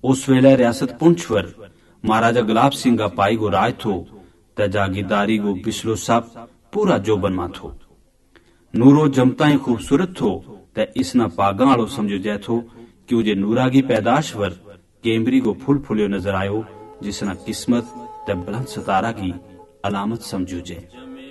उस वेले रियासत पुंछ वर महाराजा गुलाब सिंह का पाई गो राज थो त जागीरदारी गो पिछलो सब पूरा जोबन मा थो। नूरो जमता ही खूबसूरत थो त इसना पागा आलो समझो जाए थो कि जे नूरा की पैदाश वर केमरी गो फूल फुलियो नजर आयो जिसना किस्मत त बुलंद सितारा की अलामत समझो जाए।